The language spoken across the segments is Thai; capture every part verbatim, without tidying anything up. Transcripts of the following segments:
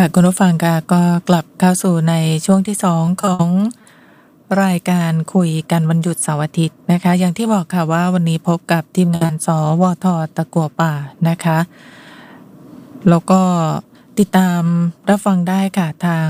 คุณผู้ฟังค่ะก็กลับเข้าสู่ในช่วงที่สองของรายการคุยกันวันหยุดเสาร์อาทิตย์นะคะอย่างที่บอกค่ะว่าวันนี้พบกับทีมงานสวทตะกั่วป่านะคะแล้วก็ติดตามรับฟังได้ค่ะทาง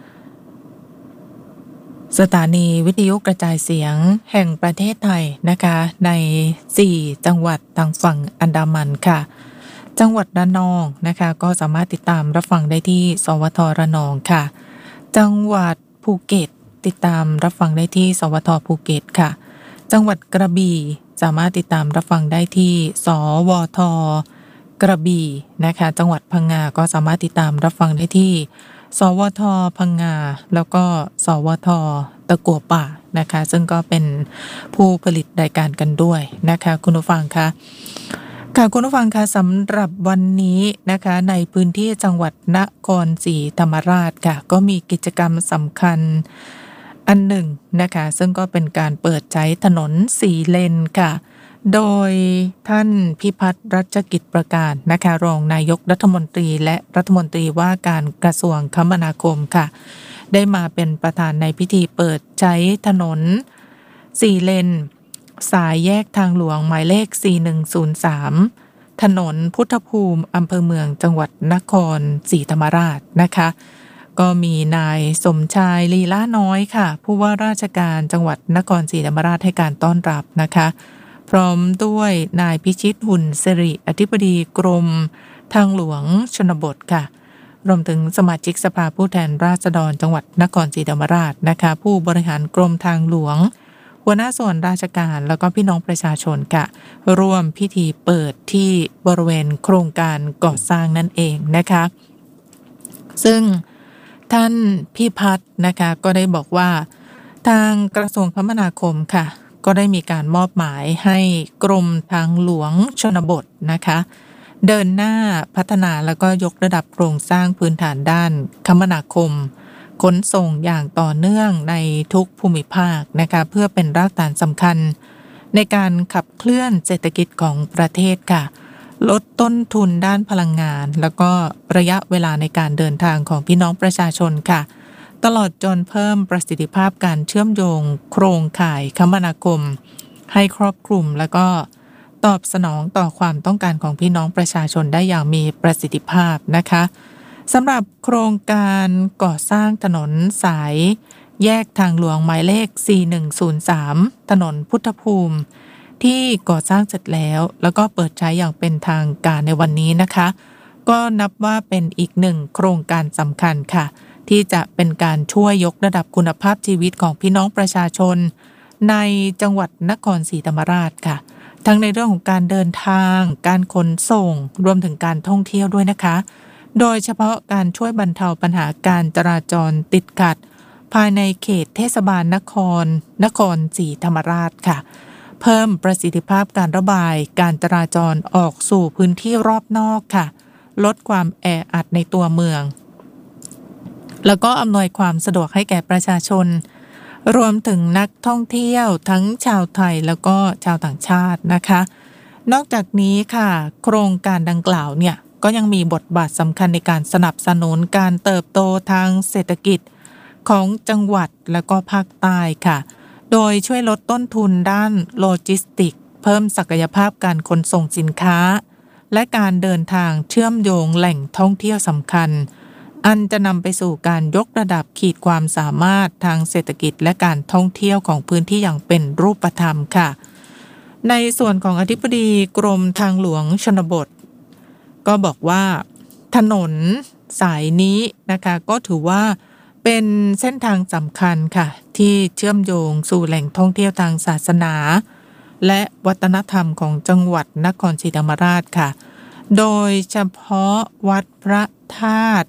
สถานีวิทยุกระจายเสียงแห่งประเทศไทยนะคะในสี่จังหวัดทางฝั่งอันดามันค่ะจังหวัดระนองนะคะก็สามารถติดตามรับฟังได้ที่สวทระนองค่ะจังหวัดภูเก็ตติดตามรับฟังได้ที่สวทภูเก็ตค่ะจังหวัดกระบี่สามารถติดตามรับฟังได้ที่สวทกระบี่นะคะจังหวัดพังงาก็สามารถติดตามรับฟังได้ที่สวทพังงาแล้วก็สวทตะกั่วป่านะคะซึ่งก็เป็นผู้ผลิตรายการกันด้วยนะคะคุณผู้ฟังคะค่ะคุณผู้ฟังคะสำหรับวันนี้นะคะในพื้นที่จังหวัดนครศรีธรรมราชค่ะก็มีกิจกรรมสำคัญอันหนึ่งนะคะซึ่งก็เป็นการเปิดใช้ถนนสี่เลนค่ะโดยท่านพิพัฒน์รัชกิจประการนะคะรองนายกรัฐมนตรีและรัฐมนตรีว่าการกระทรวงคมนาคมค่ะได้มาเป็นประธานในพิธีเปิดใช้ถนนสี่เลนสายแยกทางหลวงหมายเลขสี่หนึ่งศูนย์สามถนนพุทธภูมิอำเภอเมืองจังหวัดนครศรีธรรมราชนะคะก็มีนายสมชายลีลาน้อยค่ะผู้ว่าราชการจังหวัดนครศรีธรรมราชให้การต้อนรับนะคะพร้อมด้วยนายพิชิตหุ่นสิริอธิบดีกรมทางหลวงชนบทค่ะรวมถึงสมาชิกสภาผู้แทนราษฎรจังหวัดนครศรีธรรมราชนะคะผู้บริหารกรมทางหลวงหัวหน้าส่วนราชการแล้วก็พี่น้องประชาชนค่ะร่วมพิธีเปิดที่บริเวณโครงการก่อสร้างนั่นเองนะคะซึ่งท่านพิพัฒน์นะคะก็ได้บอกว่าทางกระทรวงคมนาคมค่ะก็ได้มีการมอบหมายให้กรมทางหลวงชนบทนะคะเดินหน้าพัฒนาแล้วก็ยกระดับโครงสร้างพื้นฐานด้านคมนาคมขนส่งอย่างต่อเนื่องในทุกภูมิภาคนะคะเพื่อเป็นรากฐานสำคัญในการขับเคลื่อนเศรษฐกิจของประเทศค่ะลดต้นทุนด้านพลังงานแล้วก็ระยะเวลาในการเดินทางของพี่น้องประชาชนค่ะตลอดจนเพิ่มประสิทธิภาพการเชื่อมโยงโครงข่ายคมนาคมให้ครอบคลุมแล้วก็ตอบสนองต่อความต้องการของพี่น้องประชาชนได้อย่างมีประสิทธิภาพนะคะสำหรับโครงการก่อสร้างถนนสายแยกทางหลวงหมายเลขสี่หนึ่งศูนย์สามถนนพุทธภูมิที่ก่อสร้างเสร็จแล้วแล้วก็เปิดใช้อย่างเป็นทางการในวันนี้นะคะก็นับว่าเป็นอีกหนึ่งโครงการสำคัญค่ะที่จะเป็นการช่วยยกระดับคุณภาพชีวิตของพี่น้องประชาชนในจังหวัดนครศรีธรรมราชค่ะทั้งในเรื่องของการเดินทางการขนส่งรวมถึงการท่องเที่ยวด้วยนะคะโดยเฉพาะการช่วยบรรเทาปัญหาการจราจรติดขัดภายในเขตเทศบาลนครนครศรีธรรมราชค่ะเพิ่มประสิทธิภาพการระบายการจราจรออกสู่พื้นที่รอบนอกค่ะลดความแออัดในตัวเมืองแล้วก็อำนวยความสะดวกให้แก่ประชาชนรวมถึงนักท่องเที่ยวทั้งชาวไทยแล้วก็ชาวต่างชาตินะคะนอกจากนี้ค่ะโครงการดังกล่าวเนี่ยก็ยังมีบทบาทสำคัญในการสนับสนุนการเติบโตทางเศรษฐกิจของจังหวัดและก็ภาคใต้ค่ะโดยช่วยลดต้นทุนด้านโลจิสติกเพิ่มศักยภาพการขนส่งสินค้าและการเดินทางเชื่อมโยงแหล่งท่องเที่ยวสำคัญอันจะนำไปสู่การยกระดับขีดความสามารถทางเศรษฐกิจและการท่องเที่ยวของพื้นที่อย่างเป็นรูปธรรมค่ะในส่วนของอธิบดีกรมทางหลวงชนบทก็บอกว่าถนนสายนี้นะคะก็ถือว่าเป็นเส้นทางสำคัญค่ะที่เชื่อมโยงสู่แหล่งท่องเที่ยวทางศาสนาและวัฒนธรรมของจังหวัดนครศรีธรรมราชค่ะโดยเฉพาะวัดพระธาตุ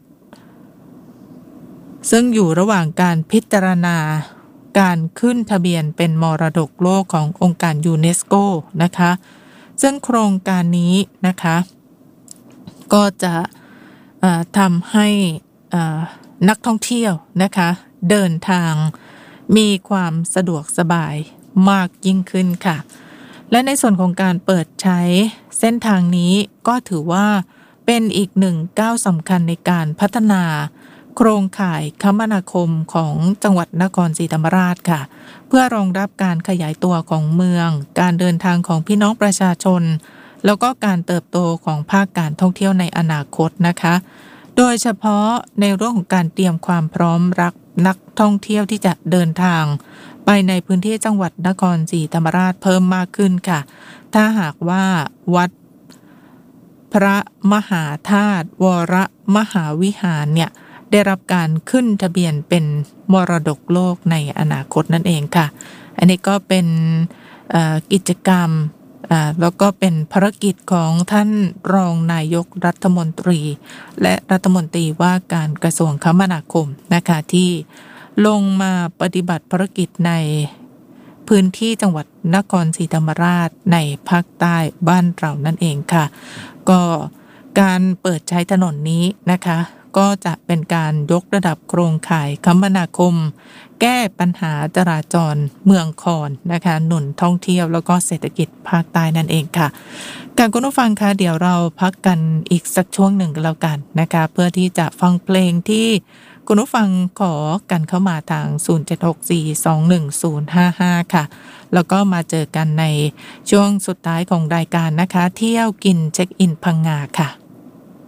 ซึ่งอยู่ระหว่างการพิจารณาการขึ้นทะเบียนเป็นมรดกโลกขององค์การยูเนสโกนะคะซึ่งโครงการนี้นะคะก็จะทำให้นักท่องเที่ยวนะคะเดินทางมีความสะดวกสบายมากยิ่งขึ้นค่ะและในส่วนของการเปิดใช้เส้นทางนี้ก็ถือว่าเป็นอีกหนึ่งก้าวสำคัญในการพัฒนาโครงข่ายคมนาคมของจังหวัดนครศรีธรรมราชค่ะเพื่อรองรับการขยายตัวของเมืองการเดินทางของพี่น้องประชาชนแล้วก็การเติบโตของภาคการท่องเที่ยวในอนาคตนะคะโดยเฉพาะในเรื่องของการเตรียมความพร้อมรับนักท่องเที่ยวที่จะเดินทางไปในพื้นที่จังหวัดนครศรีธรรมราชเพิ่มมากขึ้นค่ะถ้าหากว่าวัดพระมหาธาตุวรมหาวิหารเนี่ยได้รับการขึ้นทะเบียนเป็นมรดกโลกในอนาคตนั่นเองค่ะอันนี้ก็เป็นกิจกรรมแล้วก็เป็นภารกิจของท่านรองนายกรัฐมนตรีและรัฐมนตรีว่าการกระทรวงคมนาคมนะคะที่ลงมาปฏิบัติภารกิจในพื้นที่จังหวัดนครศรีธรรมราชในภาคใต้บ้านเรานั่นเองค่ะก็การเปิดใช้ถนนนี้นะคะก็จะเป็นการยกระดับโครงข่ายคมนาคมแก้ปัญหาจราจรเมืองคอนนะคะหนุนท่องเที่ยวแล้วก็เศรษฐกิจภาคใต้นั่นเองค่ะการคุณผู้ฟังคะเดี๋ยวเราพักกันอีกสักช่วงหนึ่งก็แล้วกันนะคะเพื่อที่จะฟังเพลงที่คุณผู้ฟังขอกันเข้ามาทาง ศูนย์ เจ็ด หก สี่ สอง หนึ่ง ศูนย์ ห้า ห้า ค่ะแล้วก็มาเจอกันในช่วงสุดท้ายของรายการนะคะเที่ยวกินเช็คอินพังงาค่ะ